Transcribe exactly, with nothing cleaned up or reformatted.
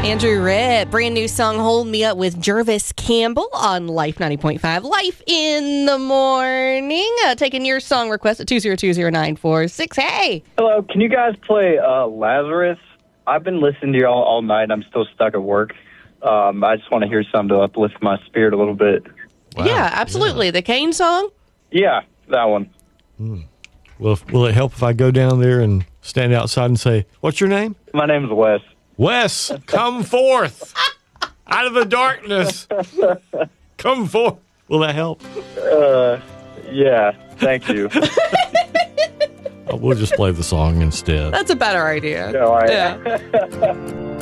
Andrew Ritt, brand new song Hold Me Up with Jervis Campbell on Life ninety point five. Life in the morning. Uh, taking your song request at two zero two zero nine four six. Hey. Hello, can you guys play uh, Lazarus? I've been listening to you all, all night. I'm still stuck at work. Um, I just want to hear something to uplift my spirit a little bit. Wow. Yeah, absolutely. Yeah. The Kane song? Yeah, that one. Mm. Well, will it help if I go down there and stand outside and say, what's your name? My name's Wes. Wes, come forth out of the darkness. Come forth. Will that help? Uh, yeah, thank you. We'll just play the song instead. That's a better idea. All right. Yeah.